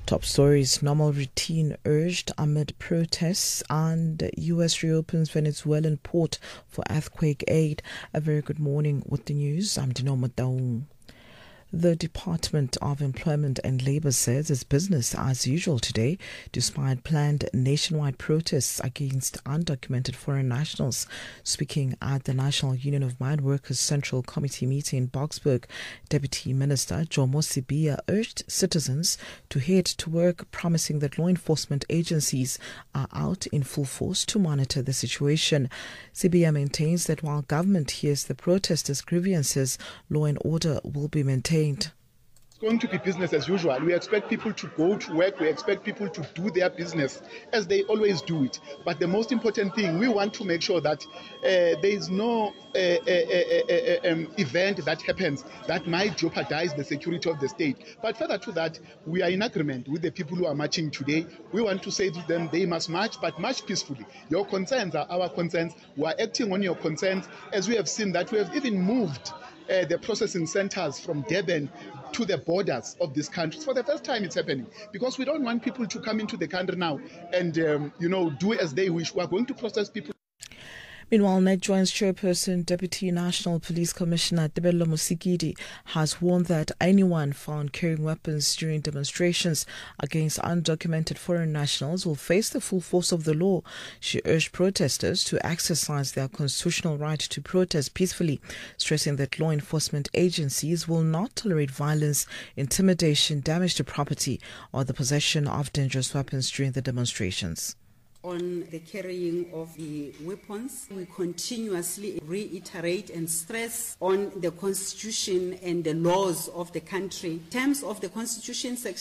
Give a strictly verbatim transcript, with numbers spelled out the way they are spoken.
Top stories: normal routine urged amid protests, and U S reopens Venezuelan port for earthquake aid. A very good morning with the news. I'm Dino Mataung. The Department of Employment and Labour says it's business as usual today, despite planned nationwide protests against undocumented foreign nationals. Speaking at the National Union of Mine Workers Central Committee meeting in Boksburg, Deputy Minister Jomo Sibiya urged citizens to head to work, promising that law enforcement agencies are out in full force to monitor the situation. Sibiya maintains that while government hears the protesters' grievances, law and order will be maintained. It's going to be business as usual. We expect people to go to work. We expect people to do their business as they always do it. But the most important thing, we want to make sure that uh, there is no uh, uh, uh, uh, um, event that happens that might jeopardize the security of the state. But further to that, we are in agreement with the people who are marching today. We want to say to them they must march, but march peacefully. Your concerns are our concerns. We are acting on your concerns. As we have seen that we have even moved Uh, the processing centers from Durban to the borders of this country. For the first time it's happening, because we don't want people to come into the country now and, um, you know, do as they wish. We are going to process people. Meanwhile, NEDJOIN's chairperson, Deputy National Police Commissioner Tebello Musigidi, has warned that anyone found carrying weapons during demonstrations against undocumented foreign nationals will face the full force of the law. She urged protesters to exercise their constitutional right to protest peacefully, stressing that law enforcement agencies will not tolerate violence, intimidation, damage to property, or the possession of dangerous weapons during the demonstrations. On the carrying of the weapons, we continuously reiterate and stress on the Constitution and the laws of the country. In terms of the Constitution, Section